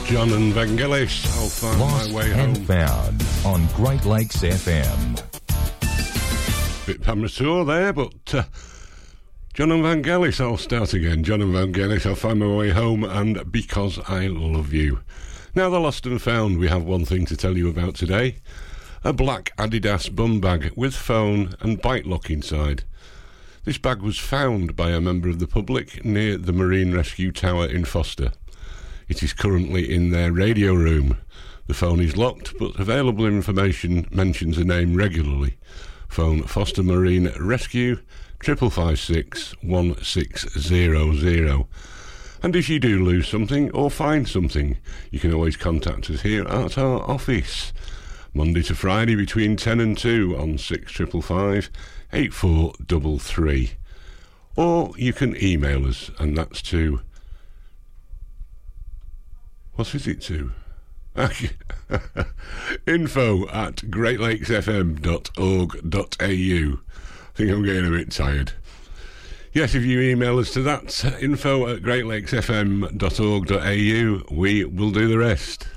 John and Vangelis, I'll find Lost my way and home. Found on Great Lakes FM. Bit premature there, but John and Vangelis, I'll start again. John and Vangelis, I'll find my way home, and Because I Love You. Now, the Lost and Found, we have one thing to tell you about today. A black Adidas bum bag with phone and bike lock inside. This bag was found by a member of the public near the Marine Rescue Tower in Foster. It is currently in their radio room. The phone is locked, but available information mentions a name regularly. Phone Foster Marine Rescue 556 1600. And if you do lose something or find something, you can always contact us here at our office. Monday to Friday between 10 and 2 on 6555 8433. Or you can email us, and that's to... What is it to? info@greatlakesfm.org.au. I think I'm getting a bit tired. Yes, if you email us to that, info@greatlakesfm.org.au, we will do the rest.